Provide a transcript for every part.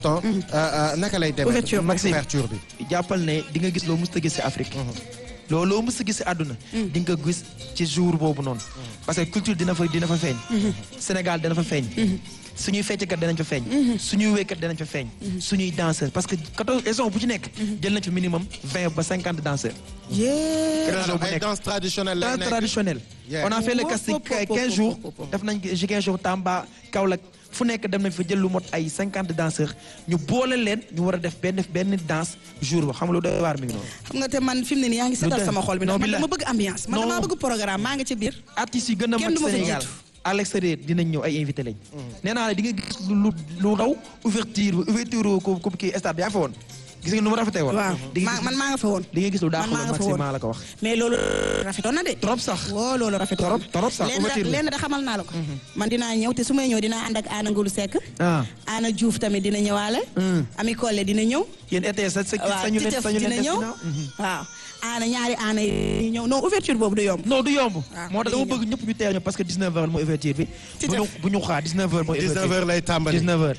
naka lay demee ouverture bi jàppal ne di nga gis loo mës a gis ci Afrique looloo mës a gis ci àdduna di nga gis ci jour boobu noonu parce que culture dina fa feeñ Sénégal dina fa feeñ suñuy fecckat dinañ fa feeñ suñuy wéykat dinañ fa feeñ suñuy danseurs parce que 14 régions bu ci nekk jël nañ fa minimum 20 ba 50 danseurs ay danse traditionnelle on a fait le casting 15 jours def nañ Ziguinchor Tamba Kaolack fu nekk dem nañ fa jël lu mot ay 50 danseurs ñu boole leen ñu war a def benn danse jour ba xam nga lu doy waar mi ngi noonu. xam nga te man fi mu ne nii yaa ngi seetal sama xol bi ndax man dama bëgg ambiance man dama bëgg programme maa ngi ci biir. artistes yi gën a mag Sénégal à l'extérieur dinañ ñëw ay invité lañ. nee naa la di nga gis lu daw ouverture ko kii stade yaa fa woon. gis nga nu mu rafetee woon. waaw man maa nga fa woon. di nga gis lu daa xool maximum la ko wax. mais loolu rafetoon na de. trop sax loolu rafetoon na. trop sax lenn da xamal naa la ko. man dinaa ñëw te su may ñëw dinaa ànd ak Anna Ngulu Seck. Anna Diouf tamit dina ñëwaale. Ami Collé dina ñëw. yéen été sañu dina ñëw waaw. ñaari Anna yi ñëw non ouverture boobu du yomb. non du yomb. moo tax dama bëgg ñëpp ñu teel ñu parce que 19h mooy ouverture bi. bu ñu xaar 19h mooy ouverture 19h lay tàmbali 19h.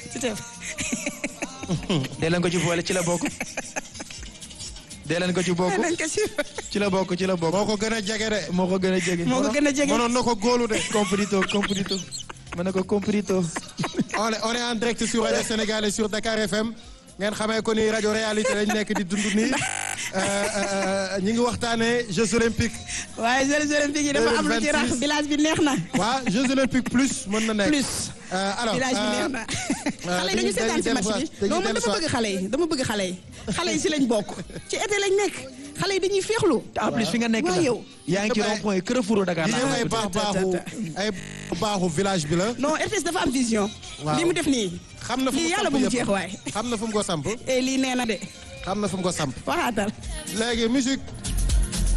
dee leen ko ci boole ci la bokk. dee leen ko ci bokk ci la bokk. moo ko gën a jege de. moo ko gën a jege mënoon na ko góolu de. comprito. mën na ko comprito. on est en direct sur Radio Sénégal et sur Dakar FM. ngeen xamee ko ni rajo réalité lañ nekk di dund nii ñi ngi waxtaanee Jeux olympiques. waaye Jeux olympiques yi dafa am lu ci rax village bi neex na. waaw Jeux olympiques plus mën na nekk. plus alors village bi neex na. xale yi dañu seetaan si match bi non man dama bëgg xale yi xale yi si lañ bokk ci été lañ nekk xale yi dañuy féexlu. en plus fi nga nekk la yaa ngi ci rond point Carrefour Dakar. ay baaxu village bi la. non RTS dafa am vision. waaw li mu def nii. xam na fu mu lii yàlla bu mu jeex waay. xam na fu mu ko samp. lii nee na de. xam na fu mu ko samp. waxaatal. léegi musique